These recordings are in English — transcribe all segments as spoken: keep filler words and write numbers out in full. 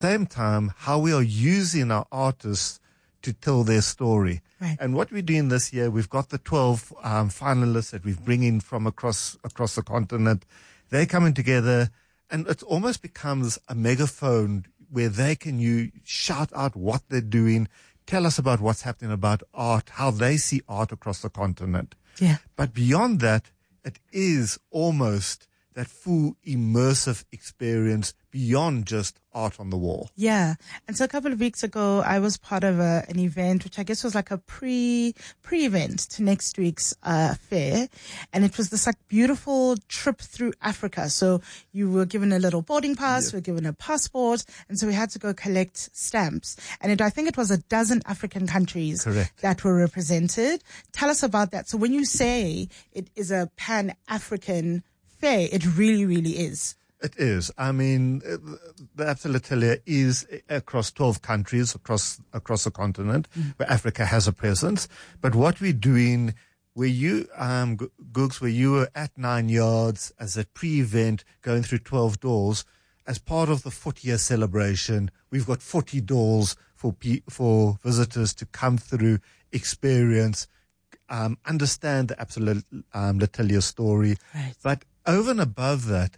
same time, how we are using our artists to tell their story. Right. And what we're doing this year, we've got the twelve um, finalists that we've bring in from across across the continent. They're coming together, and it almost becomes a megaphone where they can you shout out what they're doing, tell us about what's happening about art, how they see art across the continent. Yeah. But beyond that, it is almost that full immersive experience beyond just art on the wall. Yeah. And so a couple of weeks ago, I was part of a, an event, which I guess was like a pre, pre-event to next week's, uh, fair. And it was this like beautiful trip through Africa. So you were given a little boarding pass, Yep. you were given a passport. And so we had to go collect stamps. And it, I think it was a dozen African countries Correct. that were represented. Tell us about that. So when you say it is a pan-African fair, it really, really is. It is. I mean, uh, the Absa Atelier is across twelve countries across across the continent mm. where Africa has a presence. But what we're doing, where you, um, Googs, where you were at Nine Yards as a pre-event going through twelve doors, as part of the forty-year celebration, we've got forty doors for pe- for visitors to come through, experience, um, understand the Absa um, Atelier story. Right. But over and above that,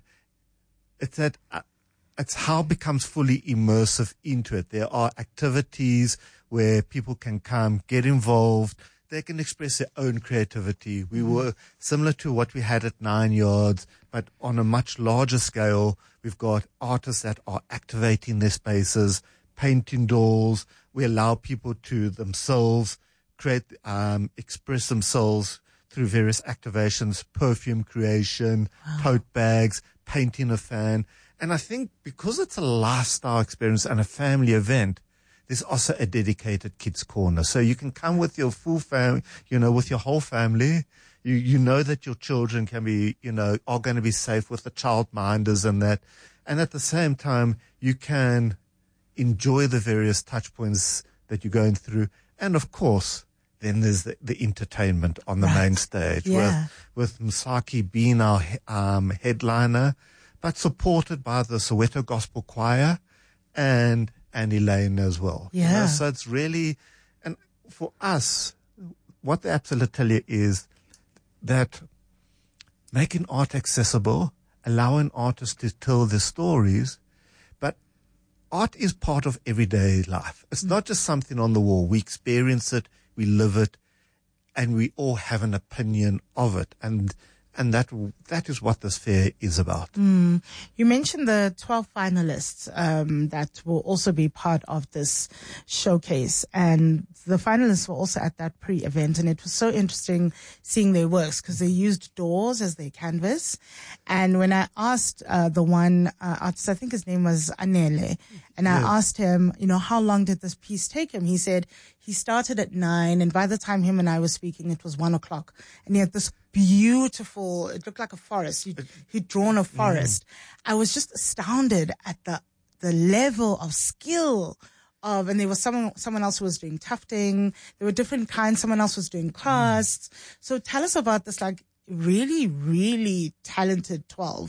it's that uh, it's how it becomes fully immersive into it. There are activities where people can come, get involved. They can express their own creativity. We mm-hmm. were similar to what we had at Nine Yards, but on a much larger scale. We've got artists that are activating their spaces, painting dolls. We allow people to themselves create, um, express themselves through various activations, perfume creation, wow. tote bags, painting a fan. And I think because it's a lifestyle experience and a family event, there's also a dedicated kids corner. So you can come with your full family, you know, with your whole family. You, you know that your children can be, you know, are going to be safe with the childminders and that. And at the same time, you can enjoy the various touch points that you're going through. And of course, then there's the, the entertainment on the right. main stage yeah. with, with Msaki being our um, headliner, but supported by the Soweto Gospel Choir and, and Elaine as well. Yeah. You know, so it's really, and for us, what the Absa Atelier is that making art accessible, allowing artists to tell their stories, but art is part of everyday life. It's not just something on the wall. We experience it, we live it, and we all have an opinion of it. And and that that is what this fair is about. Mm. You mentioned the twelve finalists um, that will also be part of this showcase. And the finalists were also at that pre-event. And it was so interesting seeing their works because they used doors as their canvas. And when I asked uh, the one uh, artist, I think his name was Anele, and I yeah. asked him, you know, how long did this piece take him? He said he started at nine, and by the time him and I were speaking, it was one o'clock. And he had this beautiful, it looked like a forest. He'd, he'd drawn a forest. Mm. I was just astounded at the, the level of skill of, and there was someone, someone else who was doing tufting. There were different kinds. Someone else was doing casts. Mm. So tell us about this, like, really, really talented twelve.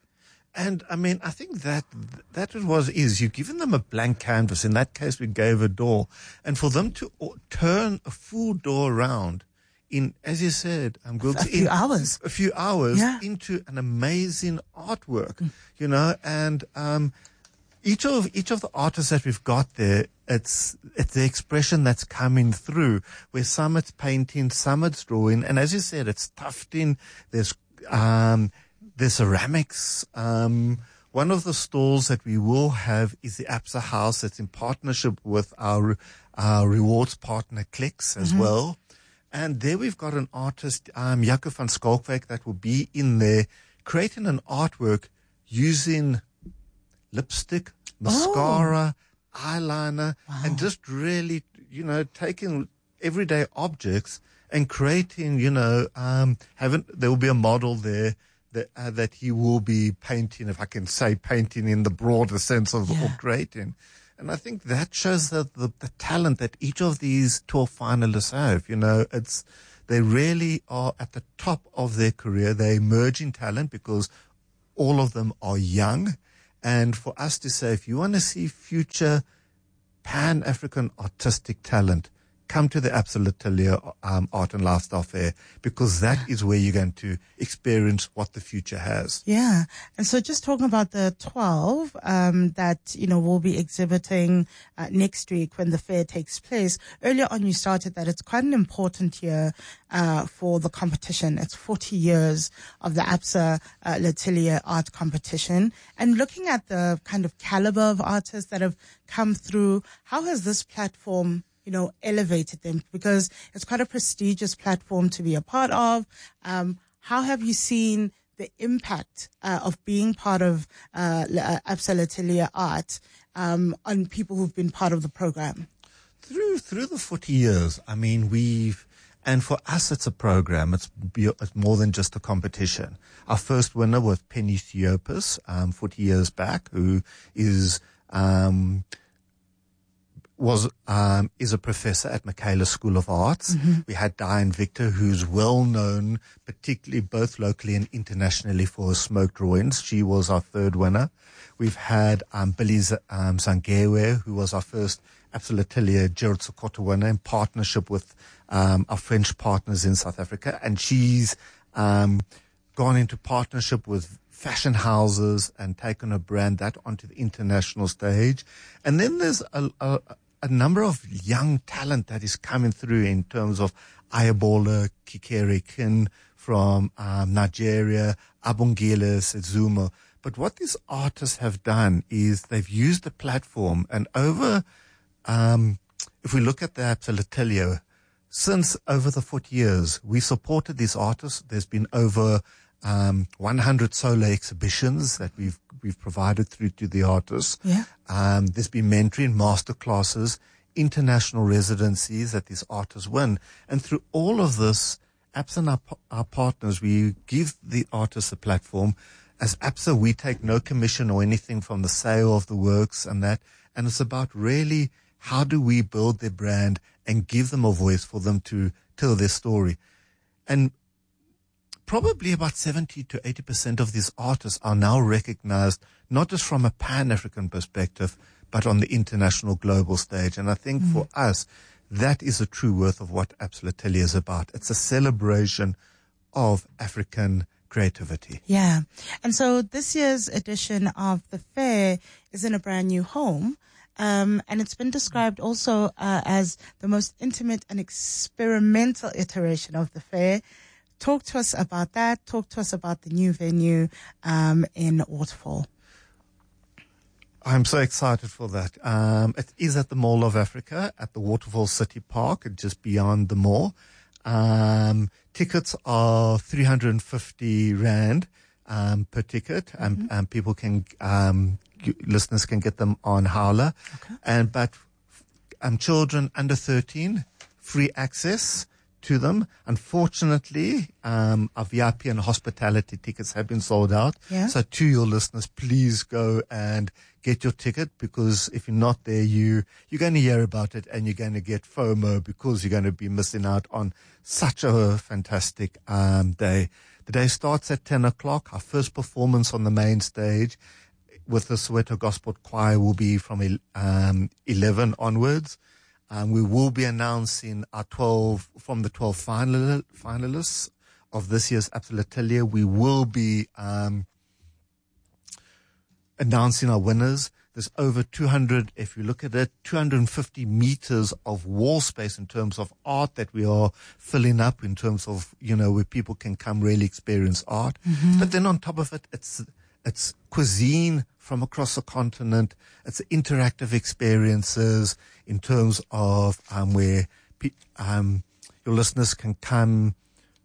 And I mean, I think that, that it was, is you've given them a blank canvas. In that case, we gave a door, and for them to turn a full door around in, as you said, um, a few in, hours, a few hours yeah. into an amazing artwork, mm. you know, and, um, each of, each of the artists that we've got there, it's, it's the expression that's coming through, where some it's painting, some it's drawing. And as you said, it's tufting. There's, um, there's ceramics. Um, one of the stalls that we will have is the Absa House. That's in partnership with our, our rewards partner Clicks as mm-hmm. well. And there we've got an artist, um, Jaco van Skalkwyk, that will be in there creating an artwork using lipstick, mascara, oh. eyeliner, wow. and just really, you know, taking everyday objects and creating, you know, um, having, there will be a model there that, uh, that he will be painting, if I can say painting in the broader sense of, yeah. of creating. And I think that shows the, the, the talent that each of these twelve finalists have. You know, it's, they really are at the top of their career. They're emerging talent because all of them are young And for us to say, if you want to see future Pan-African artistic talent, come to the Absa Atelier um, Art and Lifestyle Fair, because that is where you're going to experience what the future has. Yeah. And so just talking about the twelve um, that, you know, will be exhibiting uh, next week when the fair takes place. Earlier on, you started that it's quite an important year uh, for the competition. It's forty years of the Absa uh, Atelier Art Competition. And looking at the kind of caliber of artists that have come through, how has this platform you know, elevated them, because it's quite a prestigious platform to be a part of. Um, how have you seen the impact uh, of being part of uh, Absa Atelier Art um, on people who've been part of the program? Through through the forty years, I mean, we've, and for us, it's a program. It's, be, it's more than just a competition. Our first winner was Penny Theopis, um, forty years back, who is um, was um, is a professor at Michaela School of Arts. Mm-hmm. We had Diane Victor, who's well known, particularly both locally and internationally, for her smoke drawings. She was our third winner. We've had um, Billy Z- um, Zangewe, who was our first Absa Atelier Gerald Sokoto winner in partnership with um, our French partners in South Africa. And she's um, gone into partnership with fashion houses and taken a brand that onto the international stage. And then there's a, a, a number of young talent that is coming through in terms of Ayabola Kikere Kin from um, Nigeria, Abongile Sezumo. But what these artists have done is they've used the platform, and over, um, if we look at the Absa Atelier, since over the forty years, we supported these artists. There's been over Um, one hundred solo exhibitions that we've we've provided through to the artists. Yeah. Um, there's been mentoring, master classes, international residencies that these artists win. And through all of this, Absa and our, our partners, we give the artists a platform. As Absa, we take no commission or anything from the sale of the works and that. And it's about really how do we build their brand and give them a voice for them to tell their story. And probably about seventy to eighty percent of these artists are now recognized, not just from a Pan-African perspective, but on the international global stage. And I think mm. for us, that is the true worth of what Absa Atelier is about. It's a celebration of African creativity. Yeah. And so this year's edition of the fair is in a brand new home. Um, and it's been described also uh, as the most intimate and experimental iteration of the fair. Talk to us about that. Talk to us about the new venue um, in Waterfall. I'm so excited for that. Um, it is at the Mall of Africa at the Waterfall City Park, just beyond the mall. Um, tickets are three hundred fifty rand um, per ticket, mm-hmm. and, and people can, um, listeners can get them on Howler. Okay. And but um, children under thirteen, free access to them. Unfortunately, um, our V I P and hospitality tickets have been sold out. Yeah. So to your listeners, please go and get your ticket, because if you're not there, you, you're going to hear about it and you're going to get FOMO, because you're going to be missing out on such a fantastic um, day. The day starts at ten o'clock. Our first performance on the main stage with the Soweto Gospel Choir will be from um, eleven onwards. Um, we will be announcing our twelve, from the twelve final, finalists of this year's Absa Atelier. We will be um, announcing our winners. There's over two hundred, if you look at it, two hundred fifty meters of wall space in terms of art that we are filling up, in terms of, you know, where people can come really experience art. Mm-hmm. But then on top of it, it's it's cuisine from across the continent. It's interactive experiences in terms of um, where pe- um, your listeners can come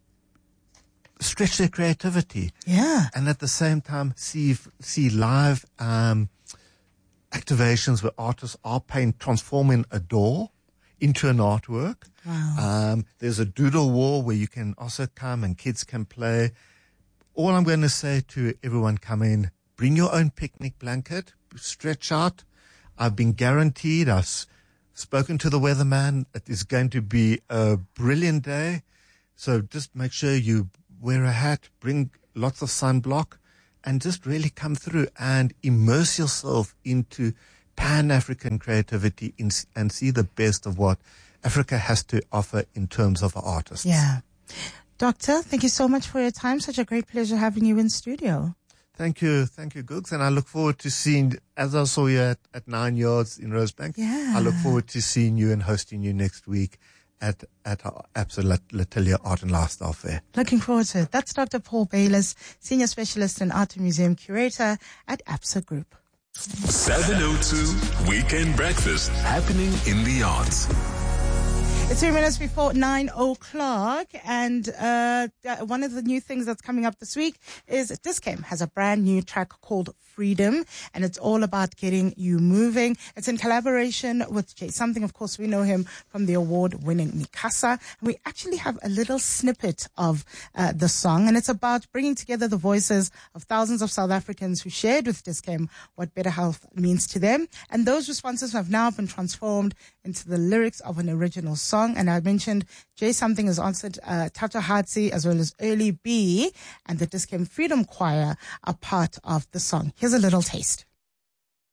stretch their creativity. Yeah. And at the same time, see see live um, activations where artists are paint, transforming a door into an artwork. Wow. Um, there's a doodle wall where you can also come and kids can play. All I'm going to say to everyone coming, bring your own picnic blanket, stretch out. I've been guaranteed, I've s- spoken to the weatherman, it is going to be a brilliant day. So just make sure you wear a hat, bring lots of sunblock, and just really come through and immerse yourself into Pan-African creativity in, and see the best of what Africa has to offer in terms of artists. Yeah. Doctor, thank you so much for your time. Such a great pleasure having you in studio. Thank you. Thank you, Googs. And I look forward to seeing, as I saw you at, at Nine Yards in Rosebank, yeah. I look forward to seeing you and hosting you next week at, at our Absa Latilia Art and Lifestyle Fair. Looking forward to it. That's Doctor Paul Bayliss, Senior Specialist and Art and Museum Curator at Absa Group. seven oh two Weekend Breakfast, happening in the arts. It's three minutes before nine o'clock, and uh, one of the new things that's coming up this week is Dis-Chem has a brand new track called Freedom, and it's all about getting you moving. It's in collaboration with Jay Something. Of course, we know him from the award-winning Mikasa. And we actually have a little snippet of uh, the song, and it's about bringing together the voices of thousands of South Africans who shared with Dis-Chem what better health means to them. And those responses have now been transformed into the lyrics of an original song. And I mentioned Jay Something has answered uh, Tata Hatsi as well as Early B, and the Dis-Chem Freedom Choir are part of the song. Here's a little taste.